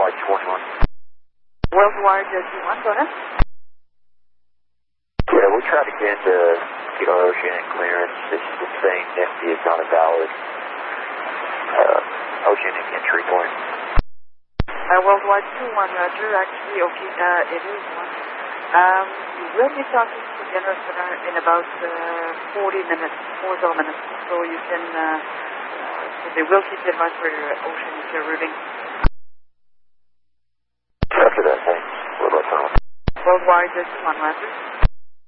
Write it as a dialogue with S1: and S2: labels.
S1: Worldwide 21.
S2: Worldwide 21, go ahead.
S1: Yeah, we tried again to get our oceanic clearance. It's saying NIFTY is not a valid oceanic entry point.
S2: Worldwide 21, Roger. Actually, okay, it is one. You will be talking to the General Center in about 40 minutes, so you can, they will keep the advice for your oceanic routing.
S1: After that, thanks. Worldwide 21.
S2: Worldwide 21, Roger.